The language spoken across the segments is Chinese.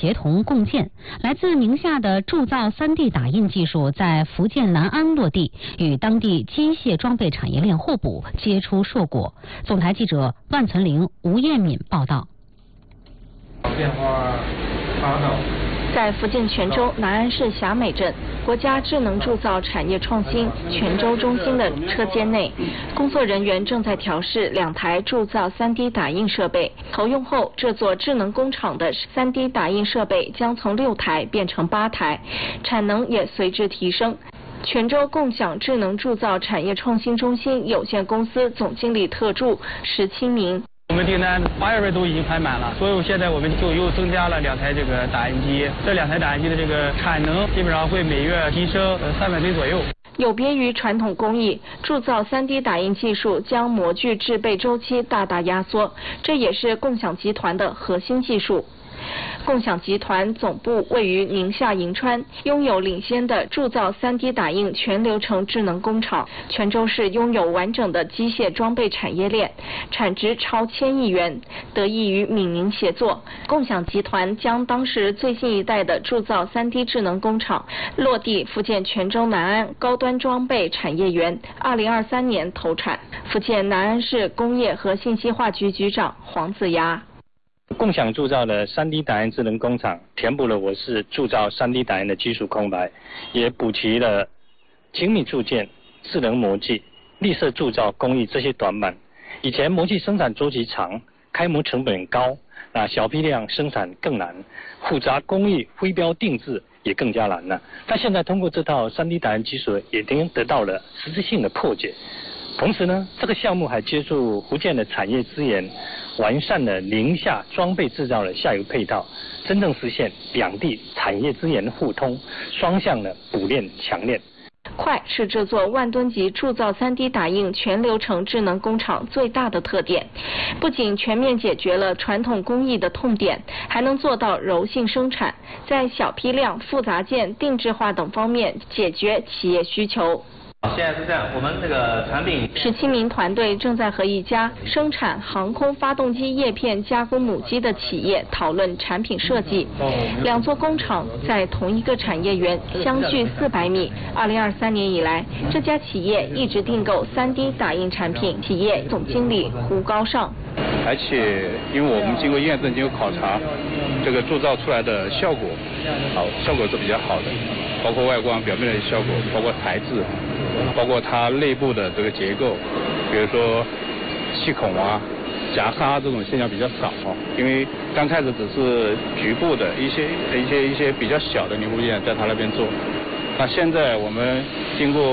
协同共建。来自宁夏的铸造3D 打印技术在福建南安落地，与当地机械装备产业链互补，结出硕果。总台记者万存玲、吴艳敏报道。 变化发到。 在福建泉州南安市霞美镇国家智能铸造产业创新泉州中心的车间内，工作人员正在调试2台铸造3D 打印设备。投用后，这座智能工厂的3D 打印设备将从6台变成8台，产能也随之提升。泉州共享智能铸造产业创新中心有限公司总经理特助石清明。 我们订单8月份都已经排满了，所以现在我们就又增加了2台这个打印机，这2台打印机的这个产能基本上会每月提升300吨左右。 有别于传统工艺，铸造3D 打印技术将模具制备周期大大压缩，这也是共享集团的核心技术。共享集团总部位于宁夏银川，拥有领先的铸造3D 打印全流程智能工厂。泉州市拥有完整的机械装备产业链，产值超1000亿元。得益于闽宁协作，共享集团将当时最新一代的铸造3D 智能工厂落地福建泉州南安高端装备产业园，2023年投产。福建南安市工业和信息化局局长黄子牙。 共享铸造的3D 打印智能工厂填补了我市铸造3D 打印的技术空白，也补齐了精密铸件、智能模具、绿色铸造工艺这些短板。以前模具生产周期长，开模成本高，小批量生产更难，复杂工艺徽标定制也更加难了。但现在通过这套3D 打印技术，也得到了实质性的破解。同时呢，这个项目还接触福建的产业资源，完善了宁夏装备制造的下游配套，真正实现两地产业资源互通，双向的补链强链。 快是这座万吨级铸造3D 打印全流程智能工厂最大的特点，不仅全面解决了传统工艺的痛点，还能做到柔性生产，在小批量、复杂件、定制化等方面解决企业需求。 现在是这样，我们这个产品石清明团队正在和一家生产航空发动机叶片加工母机的企业讨论产品设计。2座工厂在同一个产业园，相距400米。2023年以来，这家企业一直订购3D 打印产品。企业总经理胡高尚。 而且，因为我们经过验证、经过考察，这个铸造出来的效果是比较好的，包括外观表面的效果，包括材质，包括它内部的这个结构，比如说气孔啊、夹杀这种现象比较少，因为刚开始只是局部的一些比较小的零部件在它那边做，那现在我们经过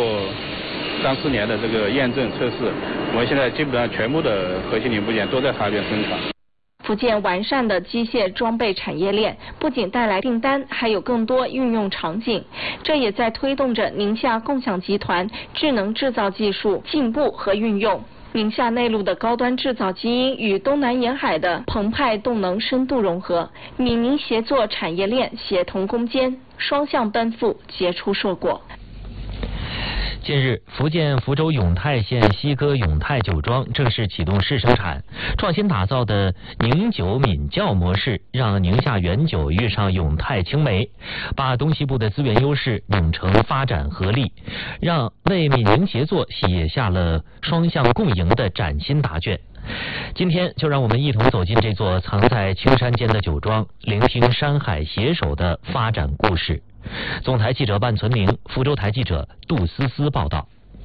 3-4年的这个验证测试，我们现在基本上全部的核心零部件都在它那边生产。 福建完善的机械装备产业链不仅带来订单，还有更多运用场景，这也在推动着宁夏共享集团智能制造技术进步和运用。宁夏内陆的高端制造基因与东南沿海的澎湃动能深度融合，闽宁协作产业链协同攻坚，双向奔赴，结出硕果。 近日，福建福州永泰县西哥永泰酒庄正式启动试生产，创新打造的宁酒闽窖模式，让宁夏原酒遇上永泰青梅，把东西部的资源优势拧成发展合力，让为闽宁协作写下了双向共赢的崭新答卷。今天就让我们一同走进这座藏在青山间的酒庄，聆听山海携手的发展故事。总台记者万存玲，福州台记者杜思思报道。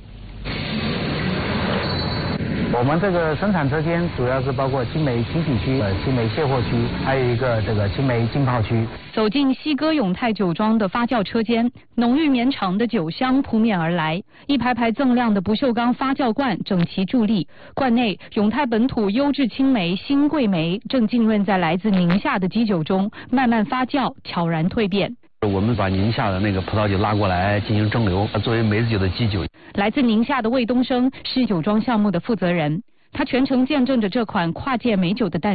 我们这个生产车间主要是包括青梅清洗区、青梅卸货区，还有一个这个青梅浸泡区。 走进西哥永泰酒庄的发酵车间，浓郁绵长的酒香扑面而来，一排排锃亮的不锈钢发酵罐整齐伫立，罐内永泰本土优质青梅新桂梅正浸润在来自宁夏的基酒中，慢慢发酵，悄然蜕变。 我们把宁夏的那个葡萄酒拉过来进行蒸馏，作为梅子酒的基酒。 来自宁夏的魏东升是酒庄项目的负责人，他全程见证着这款跨界美酒的诞生。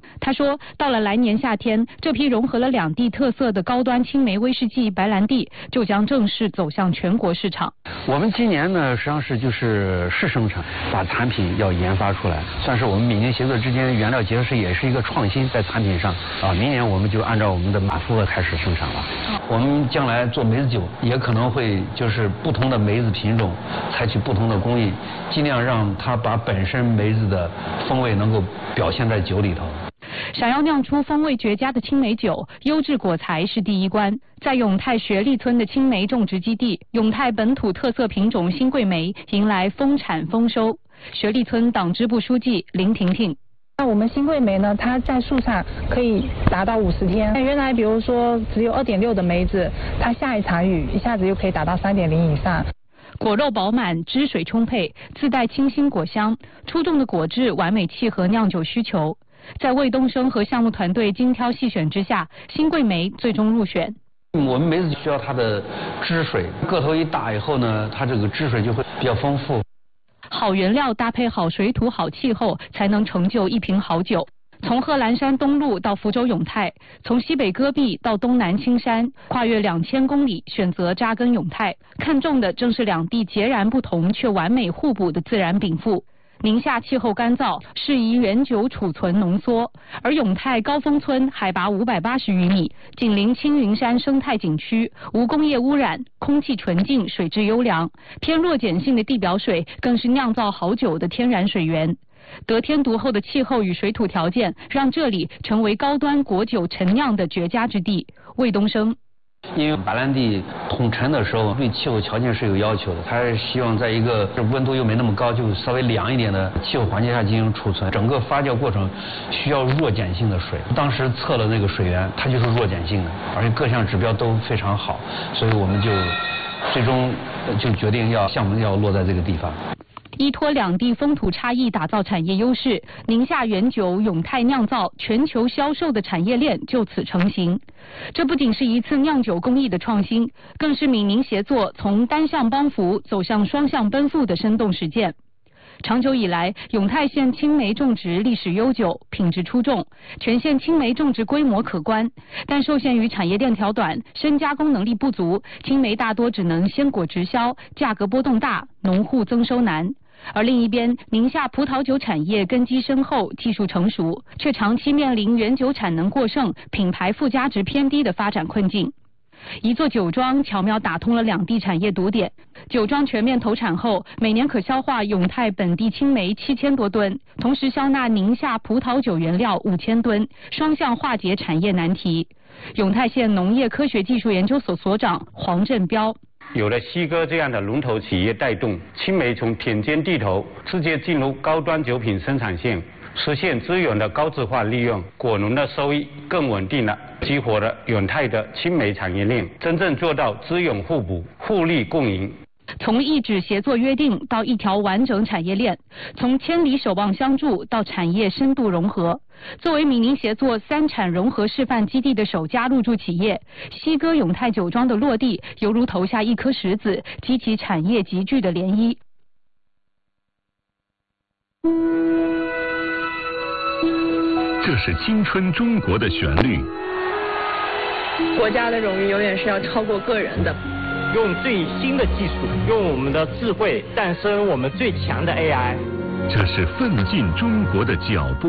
他说，到了来年夏天，这批融合了两地特色的高端青梅威士忌白兰地就将正式走向全国市场。 我们今年呢，实际上是就是试生产，把产品要研发出来，算是我们闽宁协作之间原料结合也是一个创新在产品上啊。明年我们就按照我们的满负荷开始生产了。我们将来做梅子酒也可能会就是不同的梅子品种，采取不同的工艺，尽量让它把本身梅子的风味能够表现在酒里头。 想要酿出风味绝佳的青梅酒，优质果材是第一关。在永泰学历村的青梅种植基地，永泰本土特色品种新桂梅迎来丰产丰收。学历村党支部书记林婷婷。 那我们新桂梅呢，它在树上可以达到50天。原来比如说只有2.6的梅子，它下一场雨一下子就可以达到3.0以上。 果肉饱满，汁水充沛，自带清新果香，出众的果质完美契合酿酒需求。在魏东升和项目团队精挑细选之下，新桂梅最终入选。 我们梅子需要它的汁水，个头一大以后呢，它这个汁水就会比较丰富。 好原料搭配好水土好气候，才能成就一瓶好酒。从贺兰山东路到福州永泰，从西北戈壁到东南青山，跨越2000公里，选择扎根永泰，看重的正是两地截然不同却完美互补的自然禀赋。宁夏气候干燥，适宜原酒储存浓缩，而永泰高峰村海拔580余米，紧邻青云山生态景区，无工业污染，空气纯净，水质优良，偏弱碱性的地表水更是酿造好酒的天然水源。得天独厚的气候与水土条件，让这里成为高端果酒陈酿的绝佳之地。魏东升。 因为白兰地统陈的时候对气候条件是有要求的，它是希望在一个温度又没那么高，就稍微凉一点的气候环境下进行储存。整个发酵过程需要弱碱性的水，当时测了那个水源，它就是弱碱性的，而且各项指标都非常好，所以我们就最终就决定项目要落在这个地方。 依托两地风土差异打造产业优势，宁夏原酒永泰酿造全球销售的产业链就此成型。这不仅是一次酿酒工艺的创新，更是闽宁协作从单向帮扶走向双向奔赴的生动实践。长久以来，永泰县青梅种植历史悠久，品质出众，全县青梅种植规模可观，但受限于产业链条短，深加工能力不足，青梅大多只能鲜果直销，价格波动大，农户增收难。而另一边，宁夏葡萄酒产业根基深厚，技术成熟，却长期面临原酒产能过剩、品牌附加值偏低的发展困境。一座酒庄巧妙打通了两地产业堵点。酒庄全面投产后，每年可消化永泰本地青梅7000多吨，同时销纳宁夏葡萄酒原料5000吨，双向化解产业难题。永泰县农业科学技术研究所所长黄振彪。 有了西哥这样的龙头企业带动，青梅从田间地头直接进入高端酒品生产线，实现资源的高质化利用，果农的收益更稳定了，激活了永泰的青梅产业链，真正做到资源互补、互利共赢。 从一纸协作约定到一条完整产业链，从千里守望相助到产业深度融合。作为闽宁协作3产融合示范基地的首家入驻企业，西哥永泰酒庄的落地犹如投下一颗石子，激起产业集聚的涟漪。 这是青春中国的旋律。 国家的荣誉永远是要超过个人的。 用最新的技术，用我们的智慧诞生我们最强的 AI。 这是奋进中国的脚步。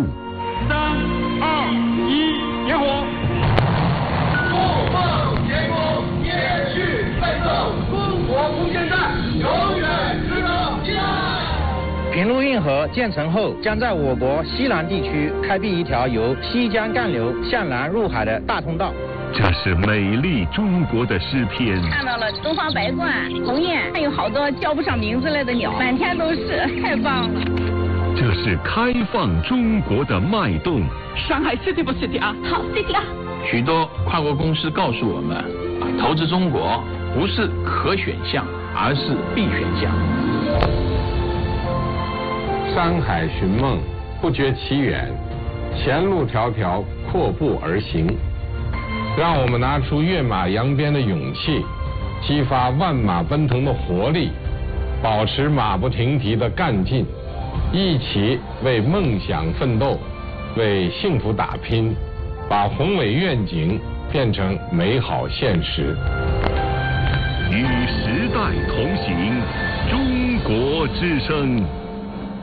3、2、1，点火！不放前功，延续奋斗，中国空间站永远值得期待。 平陆运河建成后，将在我国西南地区开辟一条由西江干流向南入海的大通道。 这是美丽中国的诗篇。 看到了东方白鹳、鸿雁，还有好多叫不上名字来的鸟，满天都是，太棒了。 这是开放中国的脉动。 上海 city 不 city 啊？ 好 city 啊！ 许多跨国公司告诉我们，投资中国不是可选项，而是必选项。 山海寻梦，不觉其远；前路迢迢，阔步而行。让我们拿出跃马扬鞭的勇气，激发万马奔腾的活力，保持马不停蹄的干劲，一起为梦想奋斗， 为幸福打拼，把宏伟愿景变成美好现实。 与时代同行，中国之声。